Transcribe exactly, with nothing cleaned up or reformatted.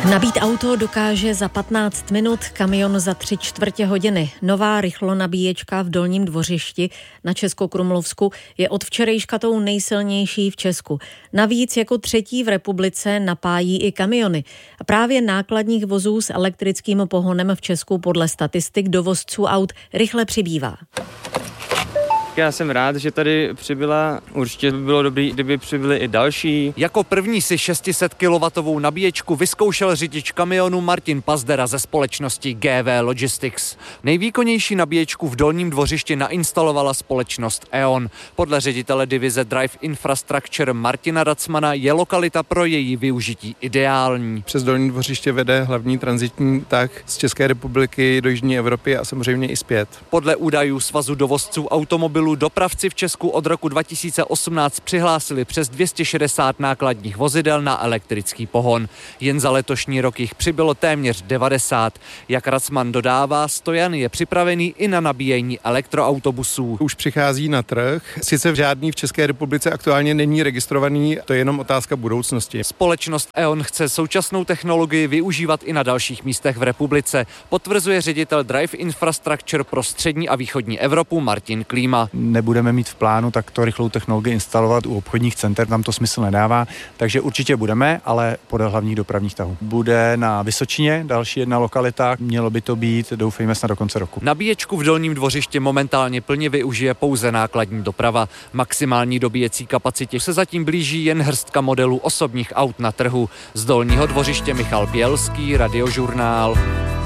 Nabít auto dokáže za patnáct minut, kamion za tři čtvrtě hodiny. Nová rychlonabíječka v Dolním Dvořišti na Českokrumlovsku je od včerejška tou nejsilnější v Česku. Navíc jako třetí v republice napájí i kamiony. A právě nákladních vozů s elektrickým pohonem v Česku podle statistik dovozců aut rychle přibývá. Já jsem rád, že tady přibyla. Určitě by bylo dobré, kdyby přibyly i další. Jako první si šest set kilowattovou nabíječku vyzkoušel řidič kamionu Martin Pazdera ze společnosti G V Logistics. Nejvýkonnější nabíječku v Dolním Dvořišti nainstalovala společnost E O N. Podle ředitele divize Drive Infrastructure Martina Racmana je lokalita pro její využití ideální. Přes Dolní Dvořiště vede hlavní tranzitní tah z České republiky do jižní Evropy a samozřejmě i zpět. Podle údajů Svazu dovozců automobilů dopravci v Česku od roku dva tisíce osmnáct přihlásili přes dvě stě šedesát nákladních vozidel na elektrický pohon. Jen za letošní rok jich přibylo téměř devadesát. Jak Racman dodává, Stojan je připravený i na nabíjení elektroautobusů. Už přichází na trh. Sice žádný v České republice aktuálně není registrovaný, to je jenom otázka budoucnosti. Společnost E O N chce současnou technologii využívat i na dalších místech v republice, potvrzuje ředitel Drive Infrastructure pro střední a východní Evropu Martin Klíma. Nebudeme mít v plánu takto rychlou technologii instalovat u obchodních center, tam to smysl nedává, takže určitě budeme, ale podle hlavních dopravních tahů. Bude na Vysočině, další jedna lokalita, mělo by to být, doufejme, snad do konce roku. Nabíječku v Dolním Dvořišti momentálně plně využije pouze nákladní doprava. Maximální dobíjecí kapacitě se zatím blíží jen hrstka modelů osobních aut na trhu. Z Dolního Dvořiště Michal Bělský, Radiožurnál.